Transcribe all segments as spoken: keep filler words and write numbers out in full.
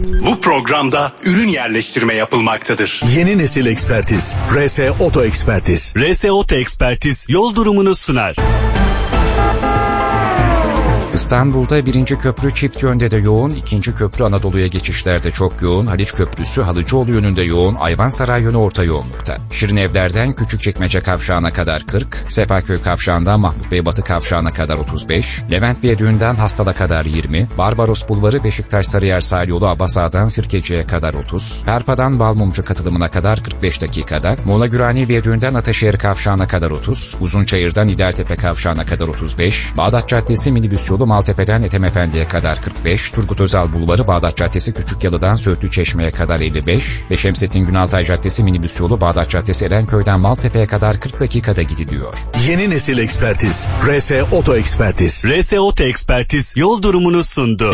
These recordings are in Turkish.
Bu programda ürün yerleştirme yapılmaktadır. Yeni nesil ekspertiz. R S Oto Ekspertiz. R S Oto Ekspertiz yol durumunu sunar. İstanbul'da birinci köprü çift yönde de yoğun, ikinci köprü Anadolu'ya geçişlerde çok yoğun, Haliç Köprüsü Halıcıoğlu yönünde yoğun, Ayvansaray yönü orta yoğunlukta. Şirinevler'den Küçükçekmece Kavşağı'na kadar kırk, Sefaköy Kavşağı'ndan Mahmut Bey Batı Kavşağı'na kadar otuz beş, Levent Viyadüğü'nden Hastal'a kadar yirmi, Barbaros Bulvarı Beşiktaş Sarıyer Sahil Yolu Abasağ'dan Sirkeci'ye kadar otuz, Perpa'dan Balmumcu katılımına kadar kırk beş dakikada, Muğla Gürani Viyadüğü'nden Ataşehir Kavşağı'na kadar otuz, Uzunçayır'dan İdealtepe Kavşağı'na kadar otuz beş, Bağdat Caddesi minibüs yolu Maltepe'den Ethem Efendi'ye kadar kırk beş, Turgut Özal Bulvarı Bağdat Caddesi Küçükyalı'dan Söğütlü Çeşme'ye kadar elli beş ve Şemsettin Günaltay Caddesi minibüs yolu Bağdat Caddesi Erenköy'den Maltepe'ye kadar kırk dakikada gidiliyor. Yeni nesil ekspertiz. R S Oto Ekspertiz. R S Oto Ekspertiz yol durumunu sundu.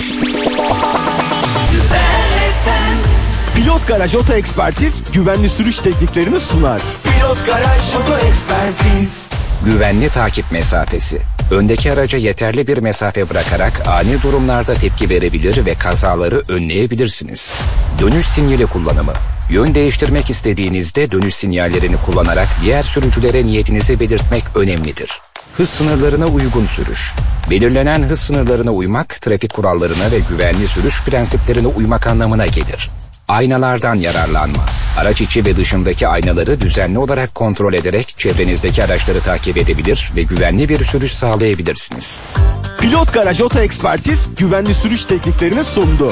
Pilot Garaj Oto Ekspertiz güvenli sürüş tekniklerini sunar. Pilot Garaj Oto Ekspertiz. Güvenli takip mesafesi. Öndeki araca yeterli bir mesafe bırakarak ani durumlarda tepki verebilir ve kazaları önleyebilirsiniz. Dönüş sinyali kullanımı. Yön değiştirmek istediğinizde dönüş sinyallerini kullanarak diğer sürücülere niyetinizi belirtmek önemlidir. Hız sınırlarına uygun sürüş. Belirlenen hız sınırlarına uymak, trafik kurallarına ve güvenli sürüş prensiplerine uymak anlamına gelir. Aynalardan yararlanma. Araç içi ve dışındaki aynaları düzenli olarak kontrol ederek çevrenizdeki araçları takip edebilir ve güvenli bir sürüş sağlayabilirsiniz. Pilot Garaj Oto Ekspertiz güvenli sürüş tekniklerini sundu.